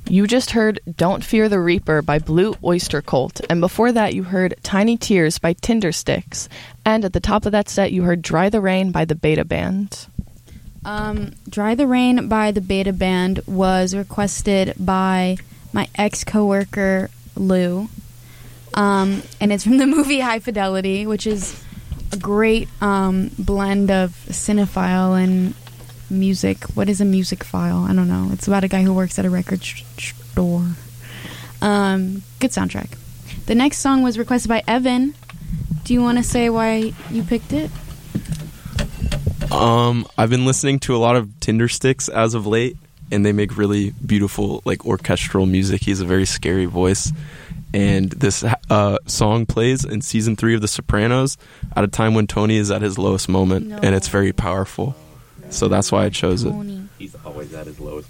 You just heard Don't Fear the Reaper by Blue Oyster Cult, and before that you heard Tiny Tears by Tindersticks, and at the top of that set you heard Dry the Rain by the Beta Band. Dry the Rain by the Beta Band was requested by my ex-coworker Lou, and it's from the movie High Fidelity, which is a great blend of cinephile and music. What is a music file? I don't know. It's about a guy who works at a record store. Good soundtrack. The next song was requested by Evan. Do you want to say why you picked it? I've been listening to a lot of Tindersticks as of late, and they make really beautiful, like, orchestral music. He has a very scary voice. And this song plays in season 3 of The Sopranos at a time when Tony is at his lowest moment, and it's very powerful. So that's why I chose it. He's always at his lowest.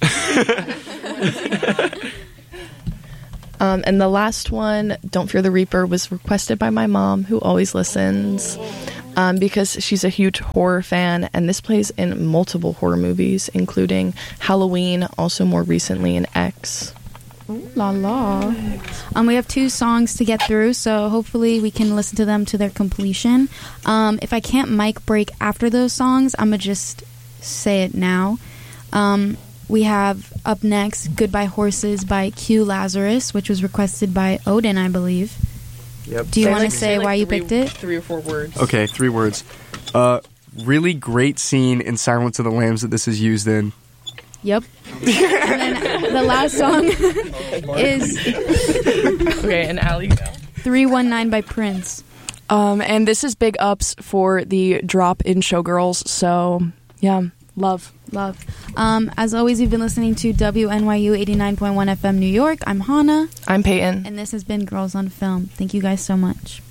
And the last one, Don't Fear the Reaper, was requested by my mom, who always listens, because she's a huge horror fan, and this plays in multiple horror movies, including Halloween, also more recently in X. Ooh, la la. We have 2 songs to get through, so hopefully we can listen to them to their completion. If I can't mic break after those songs, I'm going to just say it now. We have up next Goodbye Horses by Q Lazarus, which was requested by Odin, I believe. Yep. Do you want to say why you picked it? 3 or 4 words. Okay, 3 words. Really great scene in Silence of the Lambs that this is used in. Yep. And then the last song is Okay, and Allie. 319 by Prince. And this is big ups for the drop in Showgirls, so yeah, love. As always, you've been listening to WNYU 89.1 FM New York. I'm Hannah. I'm Peyton. And this has been Girls on Film. Thank you guys so much.